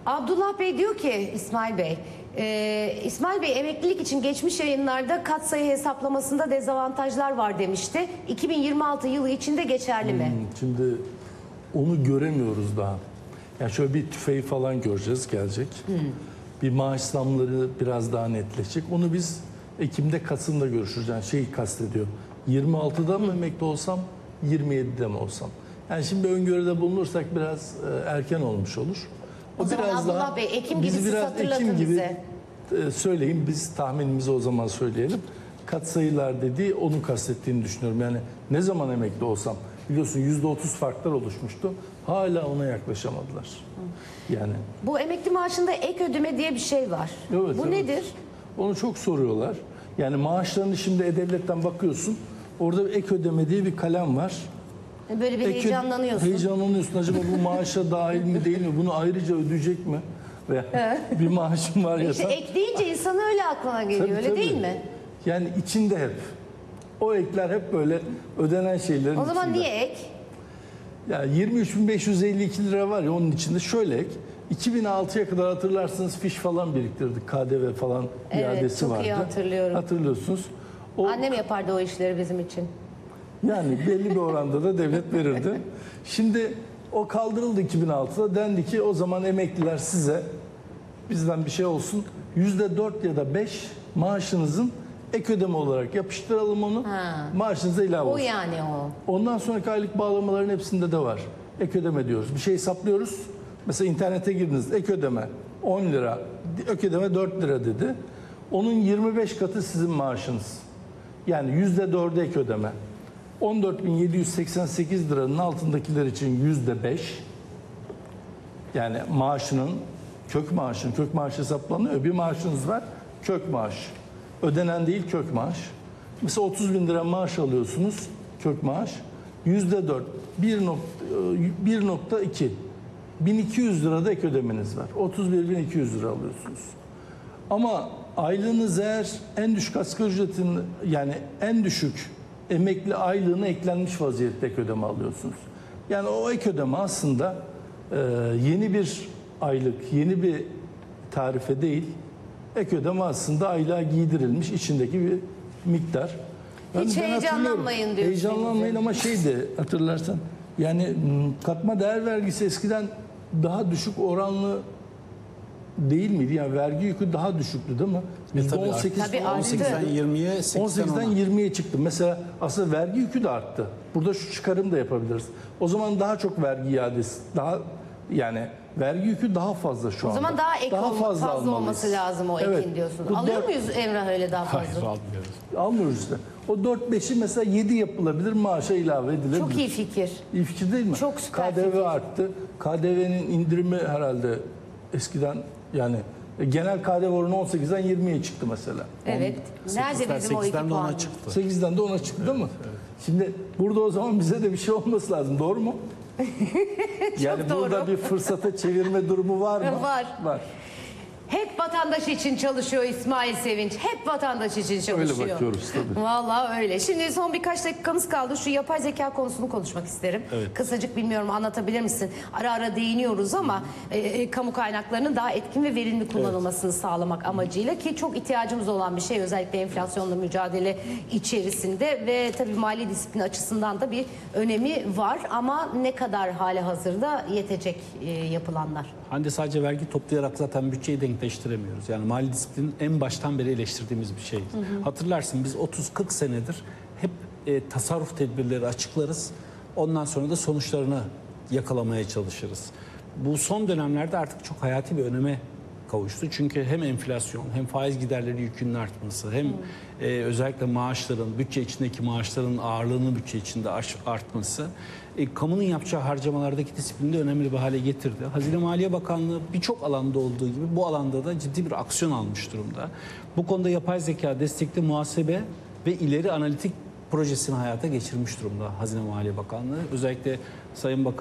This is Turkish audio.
Abdullah Bey diyor ki İsmail Bey, İsmail Bey emeklilik için geçmiş yayınlarda katsayı hesaplamasında dezavantajlar var demişti. 2026 yılı içinde geçerli mi? Şimdi onu göremiyoruz daha. Yani şöyle bir tüfeği falan göreceğiz, gelecek. Bir maaş zamları biraz daha netleşecek. Onu biz Ekim'de, Kasım'da görüşürüz. Yani şeyi kastediyor. 26'da mı emekli olsam, 27'de mi olsam? Yani şimdi öngörüde bulunursak biraz erken olmuş olur. O zaman Abdullah Bey, Ekim gibi siz hatırlatın Ekim gibi bize. Söyleyin, biz tahminimizi o zaman söyleyelim. Katsayılar dediği onu kastettiğini düşünüyorum. Yani ne zaman emekli olsam, biliyorsun %30 farklar oluşmuştu. Hala ona yaklaşamadılar. Yani. Bu emekli maaşında ek ödeme diye bir şey var. Evet, Bu nedir? Onu çok soruyorlar. Yani maaşlarını şimdi E-Devlet'ten bakıyorsun. Orada bir ek ödeme diye bir kalem var. Böyle bir heyecanlanıyorsun. Heyecanlanıyorsun. Acaba bu maaşa dahil mi değil mi? Bunu ayrıca ödeyecek mi? Veya bir maaşım var ya. İşte ek deyince insan öyle aklına geliyor, Tabii, öyle tabii. değil mi? Yani içinde hep. O ekler hep böyle ödenen şeylerin O zaman içinde. niye ek? Ya 23.552 lira var ya, onun içinde şöyle ek. 2006'ya kadar hatırlarsınız fiş falan biriktirdik. KDV falan iadesi çok vardı. iyi hatırlıyorum. Hatırlıyorsunuz. O, Annem yapardı o işleri bizim için. yani belli bir oranda da devlet verirdi. Şimdi o kaldırıldı 2006'da. Dendi ki o zaman emekliler size bizden bir şey olsun. %4 ya da 5 maaşınızın ek ödeme olarak yapıştıralım onu. Maaşınıza ilave O olsun. yani o. Ondan sonraki aylık bağlamaların hepsinde de var. Ek ödeme diyoruz. Bir şey hesaplıyoruz. Mesela internete girdiniz. Ek ödeme 10 lira. Ek ödeme 4 lira dedi. Onun 25 katı sizin maaşınız. Yani %4'e ek ödeme. 14.788 liranın altındakiler için %5. Yani maaşının, kök maaşı hesaplanıyor. Bir maaşınız var, kök maaş. Ödenen değil, kök maaş. Mesela 30.000 lira maaş alıyorsunuz, kök maaş. %4, 1.2. 1200 lira da ek ödemeniz var. 31.200 lira alıyorsunuz. Ama aylığınız eğer en düşük asgari ücretin, yani en düşük emekli aylığına eklenmiş vaziyette ek ödeme alıyorsunuz. Yani o ek ödeme aslında yeni bir aylık, yeni bir tarife değil, ek ödeme aslında aylığa giydirilmiş içindeki bir miktar. Hiç heyecanlanmayın diyorsun. Heyecanlanmayın ama şeydi, hatırlarsan, yani katma değer vergisi eskiden daha düşük oranlı değil miydi? Yani vergi yükü daha düşüktü değil mi? Tabii 18'den 20'ye, 18'den 20'ye çıktı. Mesela aslında vergi yükü de arttı. Burada şu çıkarım da yapabiliriz. O zaman daha çok vergi iadesi, daha yani vergi yükü daha fazla şu anda. O zaman daha ek fazla olması lazım o Evet. ekin diyorsunuz. Bu Alıyor muyuz Emrah öyle daha fazla? Hayır, almıyoruz. Almıyoruz işte. O 4-5'i mesela 7 yapılabilir, maaşa ilave edilebilir. Çok iyi fikir. İyi fikir değil mi? Çok süper KDV fikir. arttı. KDV'nin indirimi herhalde eskiden, yani genel KDV oranı 18'den 20'ye çıktı mesela. Evet. Nerede bizim o 2 8'den de puan? ona çıktı. 8'den de 10'a çıktı değil mi? Evet. Şimdi burada o zaman bize de bir şey olması lazım. Doğru mu? Yani doğru. burada bir fırsata çevirme durumu var mı? Var. Var. Hep vatandaş için çalışıyor İsmail Sevinç. Hep vatandaş için çalışıyor. Öyle bakıyoruz tabii. Vallahi öyle. Şimdi son birkaç dakikamız kaldı. Şu yapay zeka konusunu konuşmak isterim. Evet. Kısacık, bilmiyorum anlatabilir misin? Ara ara değiniyoruz ama kamu kaynaklarının daha etkin ve verimli kullanılmasını sağlamak amacıyla, ki çok ihtiyacımız olan bir şey. Özellikle enflasyonla mücadele içerisinde ve tabii mali disiplin açısından da bir önemi var. Ama ne kadar hali hazırda yetecek yapılanlar? Hande, sadece vergi toplayarak zaten bütçeyi denkleştiremiyoruz. Yani mali disiplinin en baştan beri eleştirdiğimiz bir şey. Hatırlarsın, biz 30-40 senedir hep tasarruf tedbirleri açıklarız. Ondan sonra da sonuçlarını yakalamaya çalışırız. Bu son dönemlerde artık çok hayati bir öneme kavuştu. Çünkü hem enflasyon, hem faiz giderleri yükünün artması, hem özellikle maaşların, bütçe içindeki maaşların ağırlığının bütçe içinde artması, kamunun yapacağı harcamalardaki disiplini de önemli bir hale getirdi. Hazine Maliye Bakanlığı birçok alanda olduğu gibi bu alanda da ciddi bir aksiyon almış durumda. Bu konuda yapay zeka destekli muhasebe ve ileri analitik projesini hayata geçirmiş durumda Hazine Maliye Bakanlığı. Özellikle Sayın Bakan